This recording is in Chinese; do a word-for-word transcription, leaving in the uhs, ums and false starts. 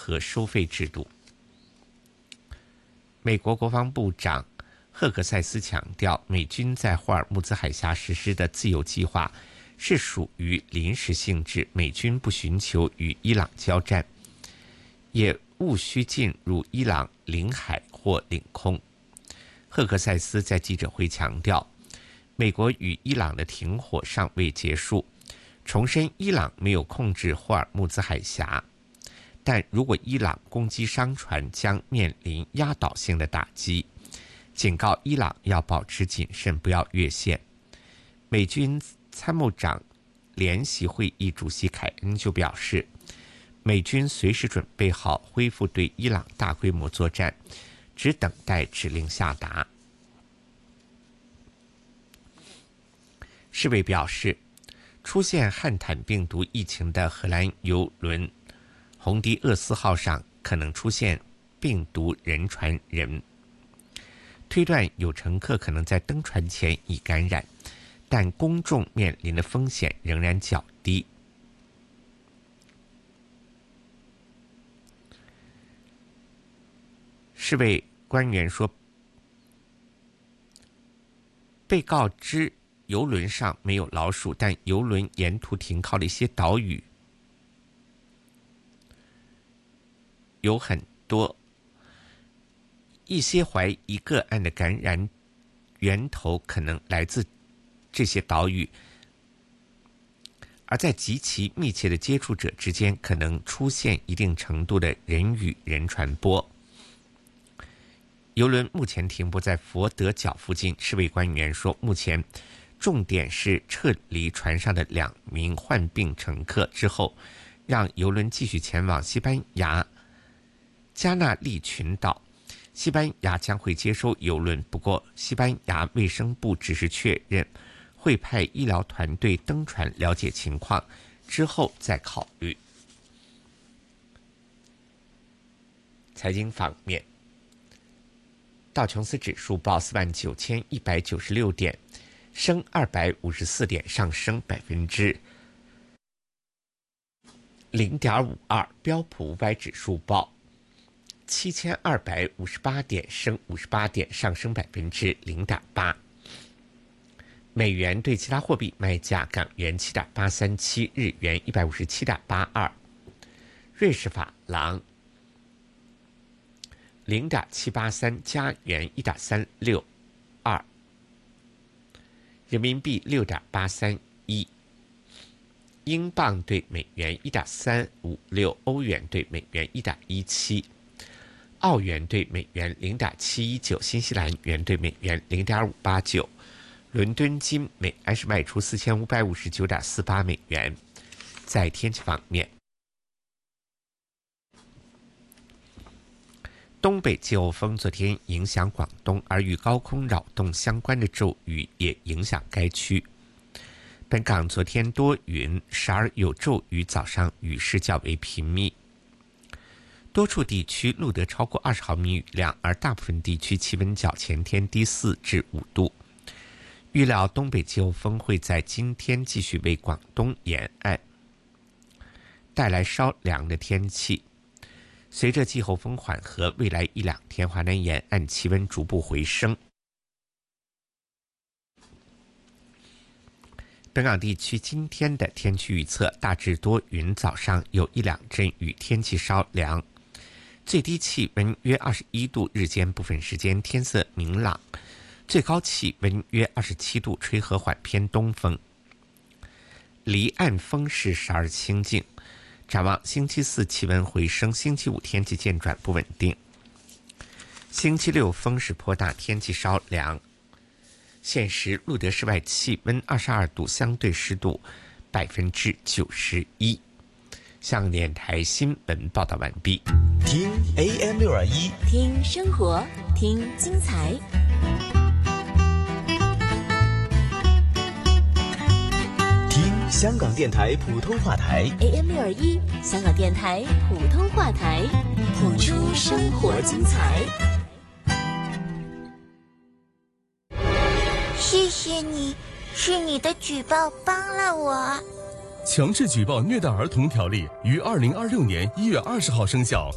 和收费制度。美国国防部长赫格塞斯强调，美军在霍尔木兹海峡实施的自由计划是属于临时性质，美军不寻求与伊朗交战，也务需进入伊朗领海或领空。赫格塞斯在记者会强调，美国与伊朗的停火尚未结束，重申伊朗没有控制霍尔木兹海峡，但如果伊朗攻击商船，将面临压倒性的打击，警告伊朗要保持谨慎，不要越线。美军参谋长联席会议主席凯恩就表示，美军随时准备好恢复对伊朗大规模作战，只等待指令下达。世卫表示，出现汉坦病毒疫情的荷兰邮轮红迪厄斯号上可能出现病毒人传人，推断有乘客可能在登船前已感染，但公众面临的风险仍然较低。世卫官员说，被告知邮轮上没有老鼠，但邮轮沿途停靠的一些岛屿有很多，一些怀疑个案的感染源头可能来自这些岛屿，而在极其密切的接触者之间可能出现一定程度的人与人传播。邮轮目前停泊在佛得角附近，世卫官员说，目前重点是撤离船上的两名患病乘客之后，让邮轮继续前往西班牙加那利群岛。西班牙将会接收邮轮，不过西班牙卫生部只是确认会派医疗团队登船了解情况，之后再考虑。财经方面，道琼斯指数报四万九千一百九十六点，升二百五十四点，上升百分之零点五二。标普五百指数报七千二百五十八点，升五十八点，上升百分之零点八。美元对其他货币卖价：港元七点八三七，日元一百五十七点八二，瑞士法郎零点七八三，加元一点三六二，人民币六点八三一，英镑对美元一点三五六，欧元对美元一点一七，澳元对美元零点七一九，新西兰元对美元零点五八九。伦敦金每安士卖出四千五百五十九点四八美元。在天气方面，东北季候风昨天影响广东，而与高空扰动相关的骤雨也影响该区。本港昨天多云，时而有骤雨，早上雨势较为频密，多处地区录得超过二十毫米雨量，而大部分地区气温较前天低四至五度。预料东北季候风会在今天继续为广东沿岸带来稍凉的天气。随着季候风缓和，未来一两天华南沿岸气温逐步回升。本港地区今天的天气预测大致多云，早上有一两阵雨，天气稍凉，最低气温约二十一度，日间部分时间天色明朗，最高气温约二十七度，吹和缓偏东风，离岸风势时而清劲。展望星期四气温回升，星期五天气渐转不稳定，星期六风势颇大，天气稍凉。现时录得室外气温二十二度，相对湿度百分之九十一。香港电台新闻报道完毕。 听 A M 六二一， 听生活，听精彩。 听香港电台普通话台 A M 六二一，香港电台普通话台，谱出生活精彩。 谢谢你，是你的举报帮了我。 强制举报虐待儿童条例于二零二六年一月二十号生效，